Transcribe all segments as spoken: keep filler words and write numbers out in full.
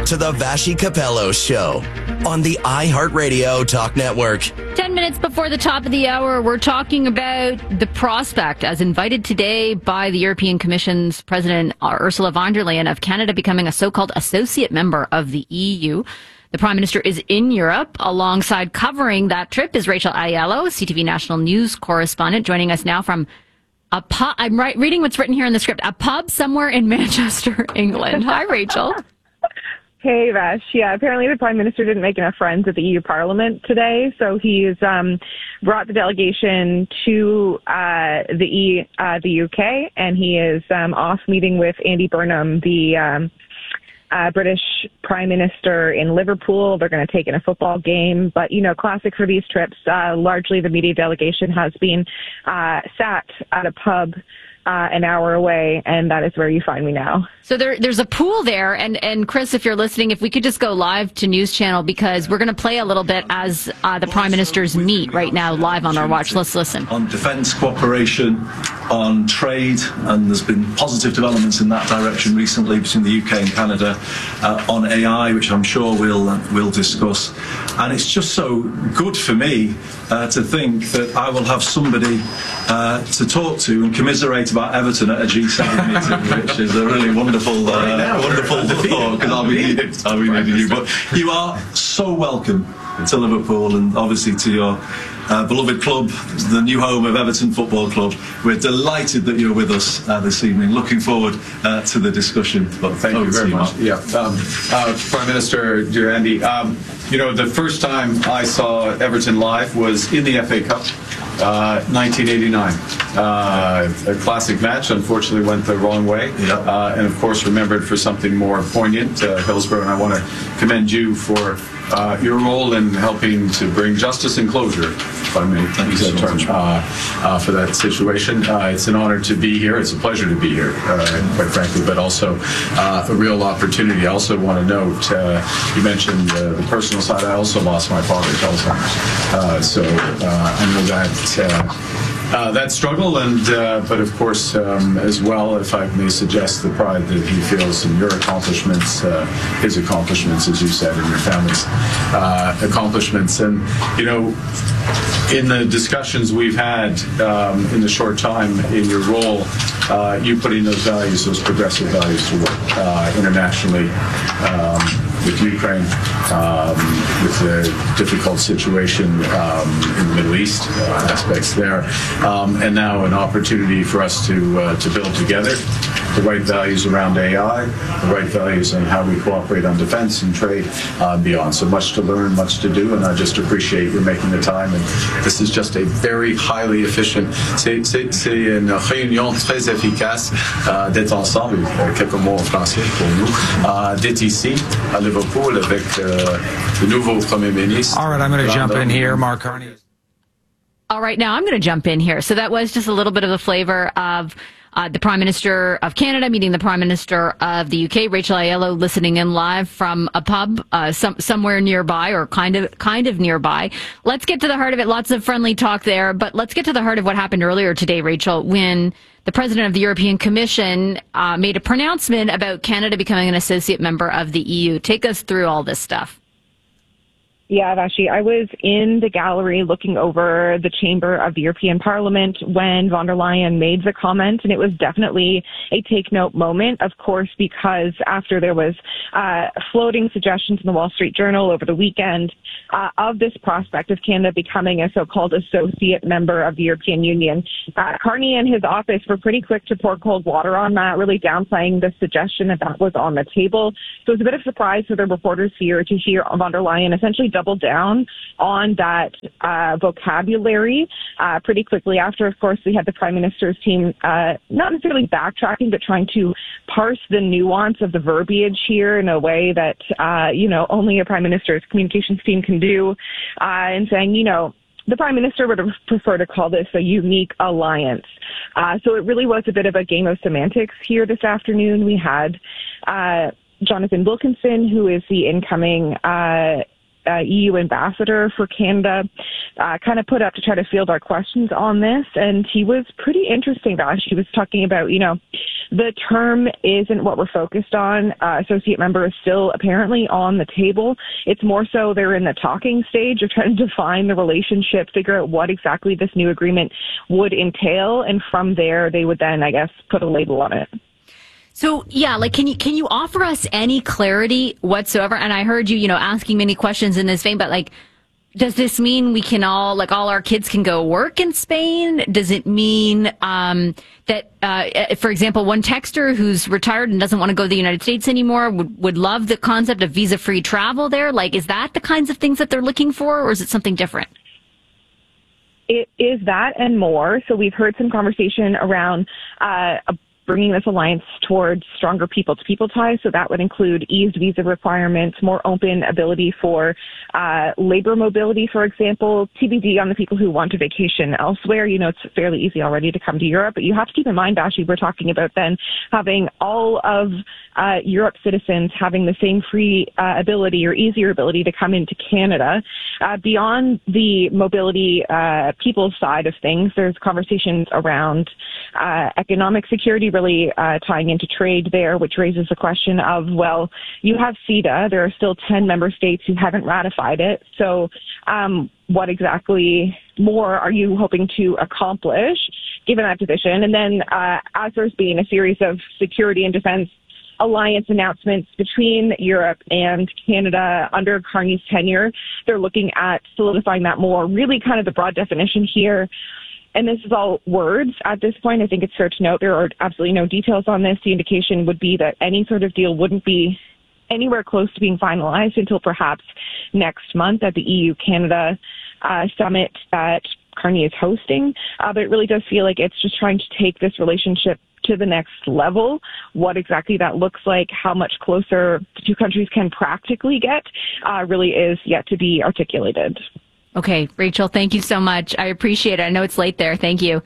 to the Vassy Capello Show on the iHeartRadio Talk Network. Ten minutes before the top of the hour, we're talking about the prospect, as invited today by the European Commission's President Ursula von der Leyen, of Canada becoming a so-called associate member of the E U. The Prime Minister is in Europe. Alongside covering that trip is Rachel Aiello, C T V National News correspondent, joining us now from a pub. I'm right, reading what's written here in the script. A pub somewhere in Manchester, England. Hi, Rachel. Hey, Vash. Yeah, apparently the Prime Minister didn't make enough friends at the E U Parliament today, so he's um, brought the delegation to uh, the e, uh, the U K, and he is um, off meeting with Andy Burnham, the um, uh, British Prime Minister, in Liverpool. They're going to take in a football game, but, you know, classic for these trips, uh, largely the media delegation has been uh, sat at a pub Uh, an hour away, and that is where you find me now. So there, there's a pool there, and, and Chris, if you're listening, if we could just go live to News Channel, because we're going to play a little bit as uh, the Prime Ministers meet right now live on our watch. Let's listen. On defence cooperation, on trade, and there's been positive developments in that direction recently between the U K and Canada, uh, on A I, which I'm sure we'll, uh, we'll discuss. And it's just so good for me uh, to think that I will have somebody uh, to talk to and commiserate about Everton at a G seven meeting, which is a really wonderful, uh, right now, wonderful thought, because I'll be needing, I'll be needing you. But you are so welcome to Liverpool, and obviously to your uh, beloved club, the new home of Everton Football Club. We're delighted that you're with us uh, this evening. Looking forward uh, to the discussion. But thank you very you, much. Matt. Yeah, um, uh, Prime Minister, dear Andy. Um, you know, the first time I saw Everton live was in the F A Cup. Uh, nineteen eighty-nine. Uh, a classic match, unfortunately went the wrong way. Yeah. Uh, and of course remembered for something more poignant, uh, Hillsborough, and I want to commend you for uh, your role in helping to bring justice and closure, if I may use that term, uh, uh, for that situation. Uh, it's an honor to be here. It's a pleasure to be here, uh, quite frankly, but also uh, a real opportunity. I also want to note, uh, you mentioned uh, the personal side. I also lost my father to Alzheimer's. Uh, so uh, I know that Uh, uh, that struggle, and uh, but of course um, as well, if I may suggest, the pride that he feels in your accomplishments, uh, his accomplishments, as you said, and your family's uh, accomplishments. And you know, in the discussions we've had um, in the short time in your role, uh, you putting those values, those progressive values to work uh, internationally. Um, with Ukraine, um, with the difficult situation um, in the Middle East, uh, aspects there, um, and now an opportunity for us to uh, to build together the right values around A I, the right values on how we cooperate on defense and trade uh, and beyond. So much to learn, much to do, and I just appreciate you making the time. And this is just a very highly efficient, c'est, c'est, c'est une réunion très efficace euh, d'être ensemble, quelques mots en français pour nous, euh, d'être ici à Liverpool avec euh, le nouveau Premier ministre. All right, I'm going to jump in here, Mark Carney. All right, now I'm going to jump in here. So that was just a little bit of the flavor of Uh, the Prime Minister of Canada meeting the Prime Minister of the U K, Rachel Aiello, listening in live from a pub uh, some, somewhere nearby, or kind of kind of nearby. Let's get to the heart of it. Lots of friendly talk there, but let's get to the heart of what happened earlier today, Rachel, when the President of the European Commission uh, made a pronouncement about Canada becoming an associate member of the E U. Take us through all this stuff. Yeah, Vashi, I was in the gallery looking over the chamber of the European Parliament when von der Leyen made the comment, and it was definitely a take-note moment, of course, because after there was uh, floating suggestions in the Wall Street Journal over the weekend uh, of this prospect of Canada becoming a so-called associate member of the European Union, uh, Carney and his office were pretty quick to pour cold water on that, really downplaying the suggestion that that was on the table. So it was a bit of a surprise for the reporters here to hear von der Leyen essentially double down on that uh, vocabulary uh, pretty quickly after, of course, we had the Prime Minister's team uh, not necessarily backtracking, but trying to parse the nuance of the verbiage here in a way that, uh, you know, only a Prime Minister's communications team can do, uh, and saying, you know, the Prime Minister would prefer to call this a unique alliance. Uh, so it really was a bit of a game of semantics here this afternoon. We had uh, Jonathan Wilkinson, who is the incoming uh uh, E U ambassador for Canada, uh, kind of put up to try to field our questions on this. And he was pretty interesting, Vash. He was talking about, you know, the term isn't what we're focused on. Uh, associate member is still apparently on the table. It's more so they're in the talking stage of trying to define the relationship, figure out what exactly this new agreement would entail. And from there, they would then, I guess, put a label on it. So, yeah, like, can you can you offer us any clarity whatsoever? And I heard you, you know, asking many questions in this vein, but, like, does this mean we can all, like, all our kids can go work in Spain? Does it mean um, that, uh, for example, one texter who's retired and doesn't want to go to the United States anymore would, would love the concept of visa-free travel there? Like, is that the kinds of things that they're looking for, or is it something different? It is that and more. So we've heard some conversation around uh, a bringing this alliance towards stronger people-to-people ties. So that would include eased visa requirements, more open ability for uh, labor mobility, for example, T B D on the people who want to vacation elsewhere. You know, it's fairly easy already to come to Europe, but you have to keep in mind, Ashley, we're talking about then having all of uh, Europe citizens having the same free uh, ability or easier ability to come into Canada. Uh, beyond the mobility uh, people side of things, there's conversations around uh, economic security, really uh, tying into trade there, which raises the question of, well, you have CETA. There are still ten member states who haven't ratified it. So um, what exactly more are you hoping to accomplish given that position? And then uh, as there's been a series of security and defense alliance announcements between Europe and Canada under Carney's tenure, they're looking at solidifying that more, really kind of the broad definition here. And this is all words at this point. I think it's fair to note there are absolutely no details on this. The indication would be that any sort of deal wouldn't be anywhere close to being finalized until perhaps next month at the E U-Canada uh, summit that Carney is hosting. Uh, but it really does feel like it's just trying to take this relationship to the next level. What exactly that looks like, how much closer the two countries can practically get, uh, really is yet to be articulated. Okay, Rachel, thank you so much. I appreciate it. I know it's late there. Thank you.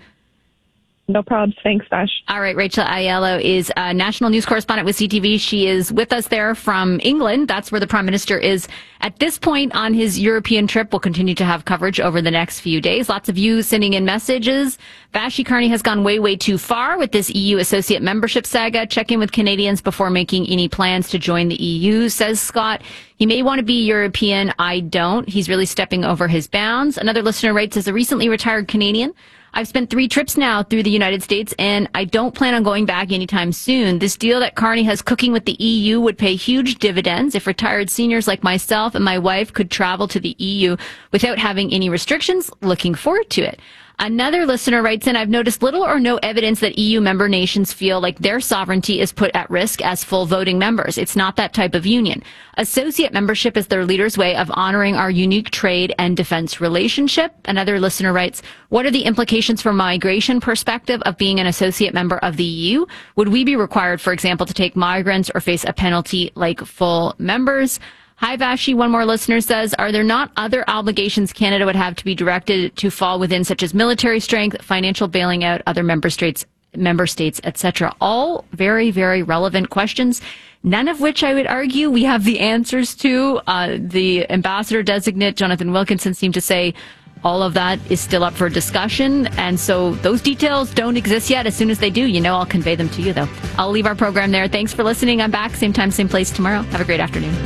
No problems. Thanks, Vash. All right, Rachel Aiello is a national news correspondent with C T V. She is with us there from England. That's where the Prime Minister is at this point on his European trip. We'll continue to have coverage over the next few days. Lots of you sending in messages. Vashi Carney has gone way, way too far with this E U associate membership saga. Check in with Canadians before making any plans to join the E U, says Scott. He may want to be European. I don't. He's really stepping over his bounds. Another listener writes, as a recently retired Canadian, I've spent three trips now through the United States, and I don't plan on going back anytime soon. This deal that Carney has cooking with the E U would pay huge dividends if retired seniors like myself and my wife could travel to the E U without having any restrictions. Looking forward to it. Another listener writes in, I've noticed little or no evidence that E U member nations feel like their sovereignty is put at risk as full voting members. It's not that type of union. Associate membership is their leader's way of honoring our unique trade and defense relationship. Another listener writes, what are the implications from a migration perspective of being an associate member of the E U? Would we be required, for example, to take migrants or face a penalty like full members? Hi, Vashi. One more listener says, are there not other obligations Canada would have to be directed to fall within, such as military strength, financial bailing out, other member states, member states, et cetera? All very, very relevant questions, none of which I would argue we have the answers to. Uh, the ambassador designate, Jonathan Wilkinson, seemed to say all of that is still up for discussion. And so those details don't exist yet. As soon as they do, you know, I'll convey them to you, though. I'll leave our program there. Thanks for listening. I'm back same time, same place tomorrow. Have a great afternoon.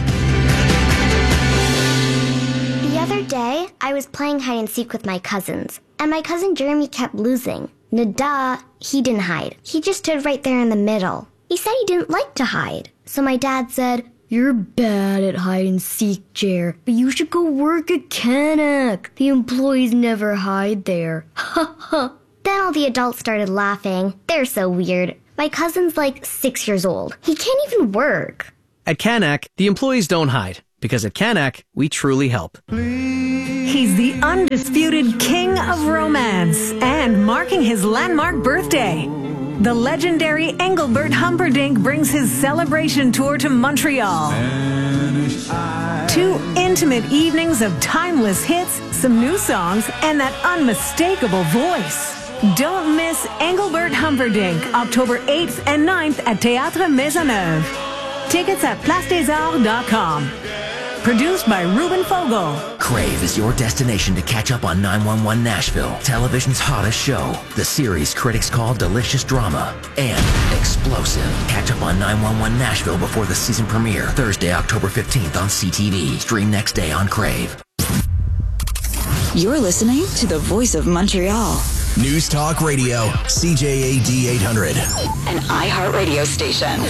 The other day, I was playing hide and seek with my cousins, and my cousin Jeremy kept losing. Nada, he didn't hide. He just stood right there in the middle. He said he didn't like to hide. So my dad said, you're bad at hide and seek, Jer, but you should go work at Canac. The employees never hide there. Ha ha. Then all the adults started laughing. They're so weird. My cousin's like six years old. He can't even work. At Canac, the employees don't hide. Because at Canac, we truly help. He's the undisputed king of romance and marking his landmark birthday. The legendary Engelbert Humperdinck brings his celebration tour to Montreal. Two intimate evenings of timeless hits, some new songs, and that unmistakable voice. Don't miss Engelbert Humperdinck, October eighth and ninth at Théâtre Maisonneuve. Tickets at place des arts dot com. Produced by Ruben Fogle. Crave is your destination to catch up on nine one one Nashville, television's hottest show. The series critics call delicious drama and explosive. Catch up on nine one one Nashville before the season premiere, Thursday, October fifteenth on C T V. Stream next day on Crave. You're listening to the voice of Montreal. News Talk Radio, C J A D eight hundred. An iHeart radio station.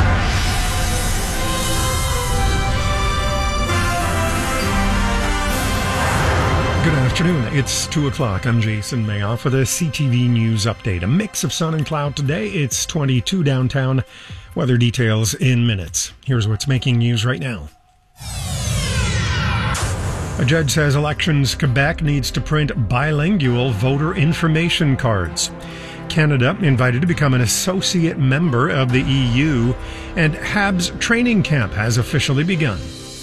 Good afternoon. It's two o'clock. I'm Jason Mayoff for the C T V News Update. A mix of sun and cloud today. It's twenty-two downtown. Weather details in minutes. Here's what's making news right now. A judge says Elections Quebec needs to print bilingual voter information cards. Canada invited to become an associate member of the E U, and Habs training camp has officially begun.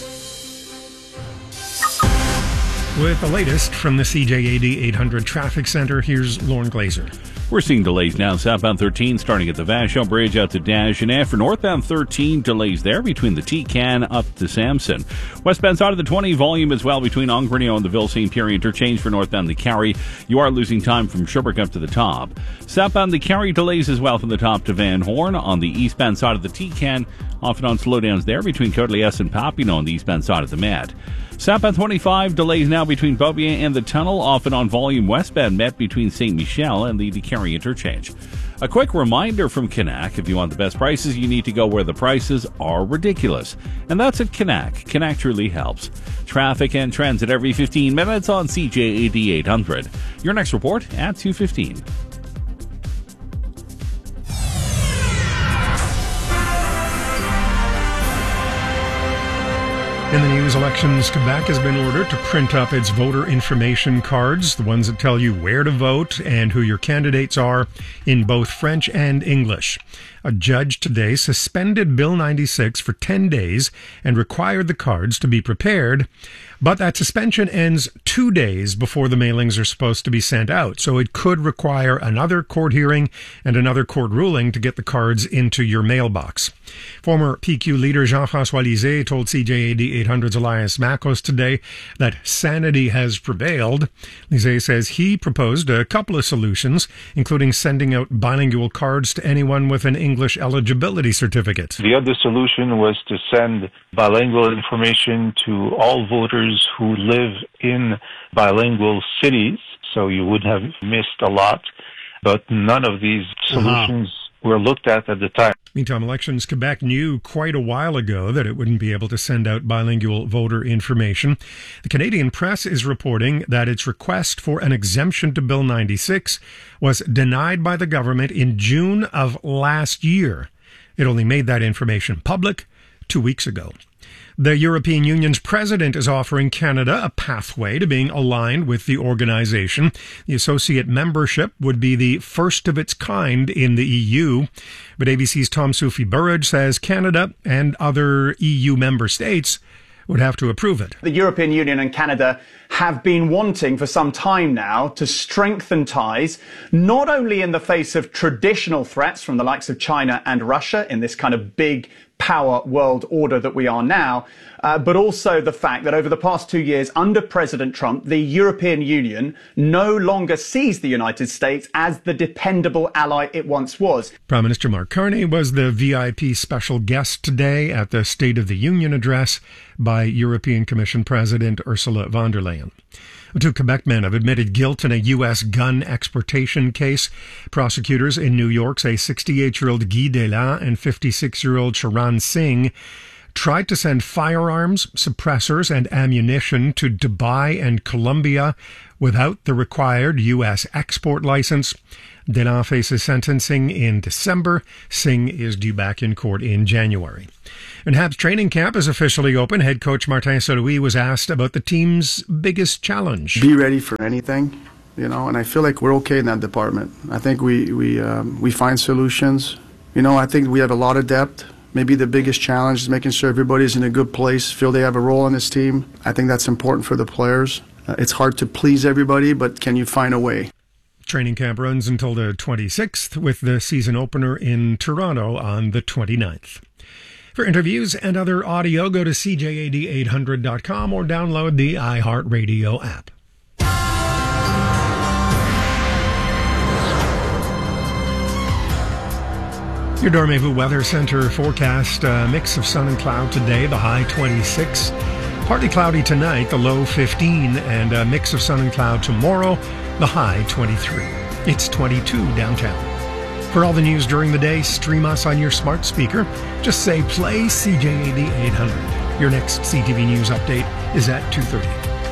With the latest from the C J A D eight hundred Traffic Center, here's Lauren Glazer. We're seeing delays now. Southbound thirteen starting at the Vachon Bridge out to Dagenais. For northbound thirteen, delays there between the T-Can up to Sampson. Westbound side of the twenty, volume as well between Ongrenio and the Ville-Saint Pierre interchange. For northbound the Carrie, you are losing time from Sherbrooke up to the top. Southbound the Carrie, delays as well from the top to Van Horn. On the eastbound side of the T-Can, off and on slowdowns there between Côte-Liesse and Papineau on the eastbound side of the Met. Southbound twenty-five, delays now between Beaubien and the tunnel, off and on volume westbound Met between Saint Michel and the DeCarry interchange. A quick reminder from Canac, if you want the best prices, you need to go where the prices are ridiculous. And that's at Canac. Canac truly helps. Traffic and transit every fifteen minutes on C J A D eight hundred. Your next report at two fifteen. In the news, Elections Quebec has been ordered to print up its voter information cards, the ones that tell you where to vote and who your candidates are, in both French and English. A judge today suspended Bill ninety-six for ten days and required the cards to be prepared, but that suspension ends two days before the mailings are supposed to be sent out, so it could require another court hearing and another court ruling to get the cards into your mailbox. Former P Q leader Jean-François Lisée told C J A D eight hundred's Elias Makos today that sanity has prevailed. Lisée says he proposed a couple of solutions, including sending out bilingual cards to anyone with an English eligibility certificate. The other solution was to send bilingual information to all voters who live in bilingual cities, so you would have missed a lot. But none of these solutions uh-huh. were looked at at the time. Meantime, Elections Quebec knew quite a while ago that it wouldn't be able to send out bilingual voter information. The Canadian Press is reporting that its request for an exemption to Bill ninety-six was denied by the government in June of last year. It only made that information public two weeks ago. The European Union's president is offering Canada a pathway to being aligned with the organization. The associate membership would be the first of its kind in the E U. But A B C's Tom Soufi Burrage says Canada and other E U member states would have to approve it. The European Union and Canada have been wanting for some time now to strengthen ties, not only in the face of traditional threats from the likes of China and Russia in this kind of big power world order that we are now, uh, but also the fact that over the past two years under President Trump, the European Union no longer sees the United States as the dependable ally it once was. Prime Minister Mark Carney was the V I P special guest today at the State of the Union address by European Commission President Ursula von der Leyen. Two Quebec men have admitted guilt in a U S gun exportation case. Prosecutors in New York say sixty-eight-year-old Guy Delan and fifty-six-year-old Charan Singh tried to send firearms, suppressors, and ammunition to Dubai and Colombia without the required U S export license. Delan faces sentencing in December. Singh is due back in court in January. And Habs training camp is officially open. Head coach Martin Saint-Louis was asked about the team's biggest challenge. Be ready for anything, you know, and I feel like we're okay in that department. I think we we um, we find solutions. You know, I think we have a lot of depth. Maybe the biggest challenge is making sure everybody's in a good place, feel they have a role in this team. I think that's important for the players. Uh, it's hard to please everybody, but can you find a way? Training camp runs until the twenty-sixth, with the season opener in Toronto on the twenty-ninth. For interviews and other audio, go to C J A D eight hundred dot com or download the iHeartRadio app. Your Dormevu Weather Center forecast, a mix of sun and cloud today, the high twenty-six. Partly cloudy tonight, the low fifteen, and a mix of sun and cloud tomorrow, the high twenty-three. It's twenty-two downtown. For all the news during the day, stream us on your smart speaker. Just say play C J A D eight hundred. Your next C T V News update is at two thirty.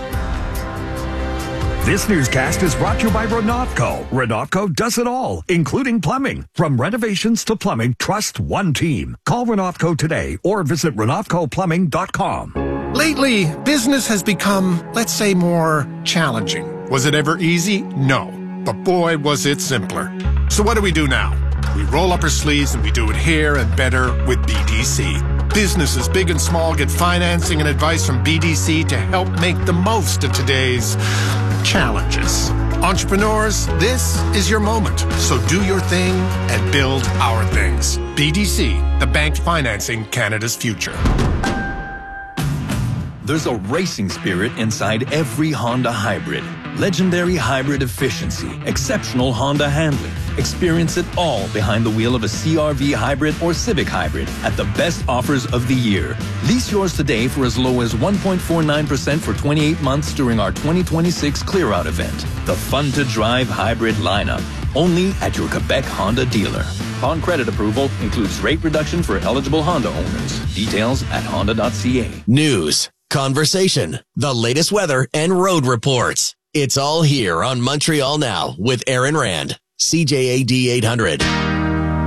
This newscast is brought to you by Renovco. Renovco does it all, including plumbing. From renovations to plumbing, trust one team. Call Renovco today or visit renovco plumbing dot com. Lately, business has become, let's say, more challenging. Was it ever easy? No. But boy, was it simpler. So what do we do now? We roll up our sleeves and we do it here and better with B D C. Businesses big and small get financing and advice from B D C to help make the most of today's challenges. Entrepreneurs, this is your moment. So do your thing and build our things. B D C, the bank financing Canada's future. There's a racing spirit inside every Honda hybrid. Legendary hybrid efficiency, exceptional Honda handling. Experience it all behind the wheel of a C R V hybrid or Civic hybrid at the best offers of the year. Lease yours today for as low as one point four nine percent for twenty-eight months during our twenty twenty-six Clear Out event. The fun-to-drive hybrid lineup, only at your Quebec Honda dealer. Upon credit approval, includes rate reduction for eligible Honda owners. Details at honda dot c a. News, conversation, the latest weather, and road reports. It's all here on Montreal Now with Aaron Rand. C J A D eight hundred.